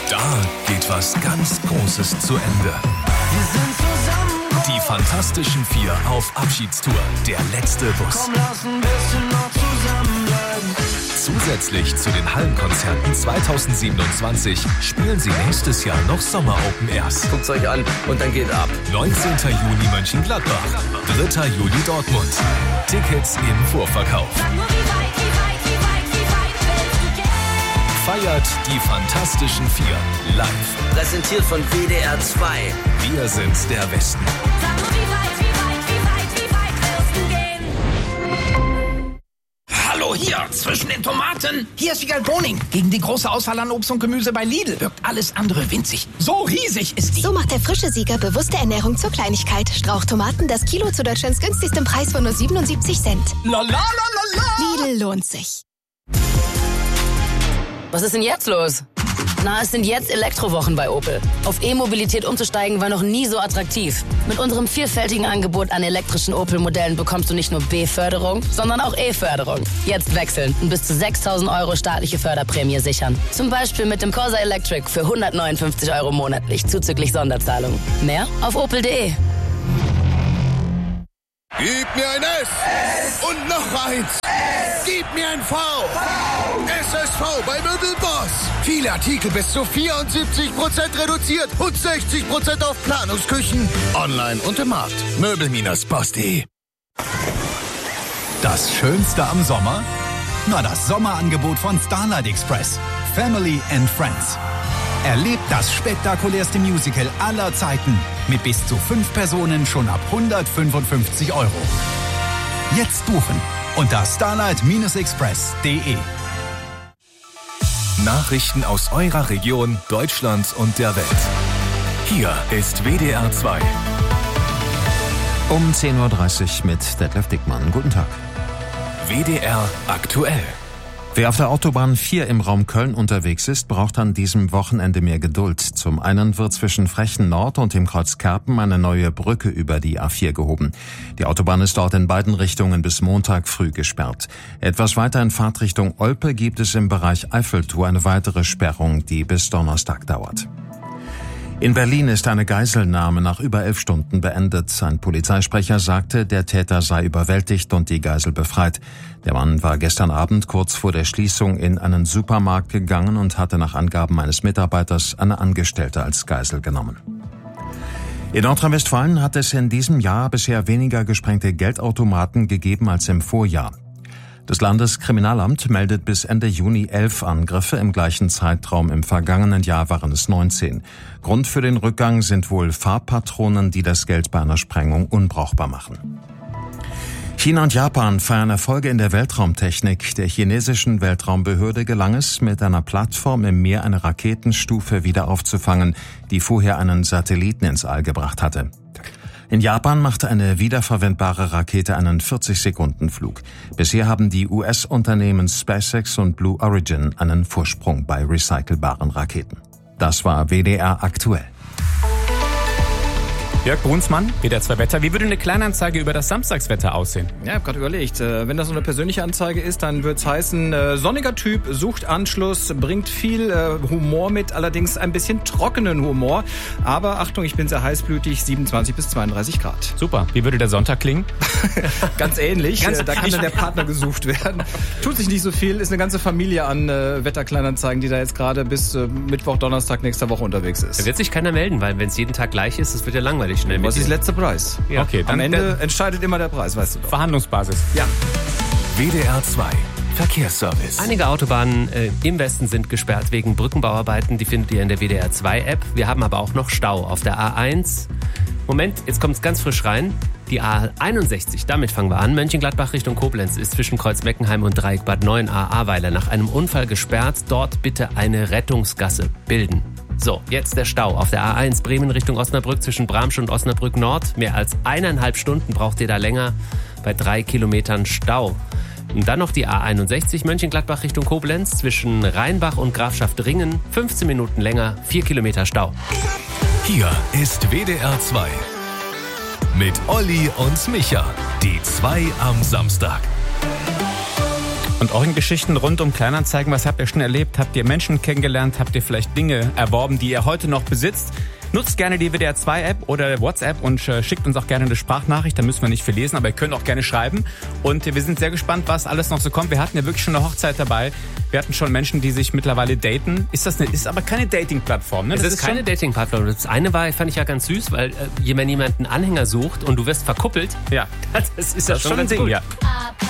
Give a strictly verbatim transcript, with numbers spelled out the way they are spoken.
Da geht was ganz Großes zu Ende. Wir sind zusammen. Die Fantastischen Vier auf Abschiedstour. Der letzte Bus. Komm, lass ein bisschen noch zusammenbleiben. Zusätzlich zu den Hallenkonzerten zweitausendsiebenundzwanzig spielen sie nächstes Jahr noch Sommer-Open Airs. Guckt's euch an und dann geht ab. neunzehnten Juni Mönchengladbach, dritter Juli Dortmund. Tickets im Vorverkauf. Feiert die Fantastischen Vier live. Präsentiert von W D R zwei. Wir sind der Westen. Hallo hier, zwischen den Tomaten. Hier ist Wiegald Boning. Gegen die große Auswahl an Obst und Gemüse bei Lidl wirkt alles andere winzig. So riesig ist die. So macht der frische Sieger bewusste Ernährung zur Kleinigkeit. Strauchtomaten, das Kilo zu Deutschlands günstigsten Preis von nur siebenundsiebzig Cent. La la la la la. Lidl lohnt sich. Was ist denn jetzt los? Na, es sind jetzt Elektrowochen bei Opel. Auf E-Mobilität umzusteigen war noch nie so attraktiv. Mit unserem vielfältigen Angebot an elektrischen Opel-Modellen bekommst du nicht nur B-Förderung, sondern auch E-Förderung. Jetzt wechseln und bis zu sechstausend Euro staatliche Förderprämie sichern. Zum Beispiel mit dem Corsa Electric für hundertneunundfünfzig Euro monatlich, zuzüglich Sonderzahlung. Mehr auf opel punkt de. Gib mir ein S, S. Und noch eins. S. Gib mir ein V. V. S S V bei Möbelboss. Viele Artikel bis zu vierundsiebzig Prozent reduziert und sechzig Prozent auf Planungsküchen. Online und im Markt. Möbel Boss punkt de. Das Schönste am Sommer? Na, das Sommerangebot von Starlight Express. Family and Friends. Erlebt das spektakulärste Musical aller Zeiten mit bis zu fünf Personen schon ab hundertfünfundfünfzig Euro. Jetzt buchen unter starlight express punkt de. Nachrichten aus eurer Region, Deutschland und der Welt. Hier ist W D R zwei. Um zehn Uhr dreißig mit Detlef Dickmann. Guten Tag. W D R aktuell. Wer auf der Autobahn vier im Raum Köln unterwegs ist, braucht an diesem Wochenende mehr Geduld. Zum einen wird zwischen Frechen Nord und dem Kreuz Kerpen eine neue Brücke über die A vier gehoben. Die Autobahn ist dort in beiden Richtungen bis Montag früh gesperrt. Etwas weiter in Fahrtrichtung Olpe gibt es im Bereich Eiffeltour eine weitere Sperrung, die bis Donnerstag dauert. In Berlin ist eine Geiselnahme nach über elf Stunden beendet. Ein Polizeisprecher sagte, der Täter sei überwältigt und die Geisel befreit. Der Mann war gestern Abend kurz vor der Schließung in einen Supermarkt gegangen und hatte nach Angaben eines Mitarbeiters eine Angestellte als Geisel genommen. In Nordrhein-Westfalen hat es in diesem Jahr bisher weniger gesprengte Geldautomaten gegeben als im Vorjahr. Das Landeskriminalamt meldet bis Ende Juni elf Angriffe, im gleichen Zeitraum im vergangenen Jahr waren es neunzehn. Grund für den Rückgang sind wohl Farbpatronen, die das Geld bei einer Sprengung unbrauchbar machen. China und Japan feiern Erfolge in der Weltraumtechnik. Der chinesischen Weltraumbehörde gelang es, mit einer Plattform im Meer eine Raketenstufe wieder aufzufangen, die vorher einen Satelliten ins All gebracht hatte. In Japan machte eine wiederverwendbare Rakete einen vierzig-Sekunden-Flug. Bisher haben die U S-Unternehmen SpaceX und Blue Origin einen Vorsprung bei recycelbaren Raketen. Das war W D R aktuell. Jörg Brunsmann, W D R zwei Wetter. Wie würde eine Kleinanzeige über das Samstagswetter aussehen? Ja, ich habe gerade überlegt, wenn das so eine persönliche Anzeige ist, dann wird's heißen, äh, sonniger Typ, sucht Anschluss, bringt viel äh, Humor mit, allerdings ein bisschen trockenen Humor. Aber Achtung, ich bin sehr heißblütig, siebenundzwanzig bis zweiunddreißig Grad. Super. Wie würde der Sonntag klingen? Ganz ähnlich. Ganz äh, da kann dann der Partner gesucht werden. Tut sich nicht so viel, ist eine ganze Familie an äh, Wetterkleinanzeigen, die da jetzt gerade bis äh, Mittwoch, Donnerstag nächster Woche unterwegs ist. Da wird sich keiner melden, weil wenn es jeden Tag gleich ist, das wird ja langweilig schnell. Was ist der letzte Preis? Ja. Okay, dann am Ende entscheidet immer der Preis, weißt du doch. Verhandlungsbasis. Ja. W D R zwei Verkehrsservice. Einige Autobahnen äh, im Westen sind gesperrt wegen Brückenbauarbeiten. Die findet ihr in der W D R zwei App. Wir haben aber auch noch Stau auf der A eins. Moment, jetzt kommt es ganz frisch rein. Die A einundsechzig, damit fangen wir an. Mönchengladbach Richtung Koblenz ist zwischen Kreuz-Meckenheim und Dreieck Bad Neuenahr-Ahrweiler nach einem Unfall gesperrt. Dort bitte eine Rettungsgasse bilden. So, jetzt der Stau auf der A eins Bremen Richtung Osnabrück zwischen Bramsch und Osnabrück Nord. Mehr als eineinhalb Stunden braucht ihr da länger bei drei Kilometern Stau. Und dann noch die A einundsechzig Mönchengladbach Richtung Koblenz zwischen Rheinbach und Grafschaft-Ringen. fünfzehn Minuten länger, vier Kilometer Stau. Hier ist W D R zwei mit Olli und Micha. Die zwei am Samstag. Und euren Geschichten rund um Kleinanzeigen, was habt ihr schon erlebt? Habt ihr Menschen kennengelernt? Habt ihr vielleicht Dinge erworben, die ihr heute noch besitzt? Nutzt gerne die W D R zwei App oder WhatsApp und äh, schickt uns auch gerne eine Sprachnachricht. Da müssen wir nicht viel lesen, aber ihr könnt auch gerne schreiben. Und äh, wir sind sehr gespannt, was alles noch so kommt. Wir hatten ja wirklich schon eine Hochzeit dabei. Wir hatten schon Menschen, die sich mittlerweile daten. Ist das eine, ist aber keine Dating-Plattform, ne? Das Das ist ist keine schon Dating-Plattform. Das eine war, fand ich ja ganz süß, weil äh, wenn jemand einen Anhänger sucht und du wirst verkuppelt, ja, das ist ja das ist schon schon ein ganz Ding, gut. ja.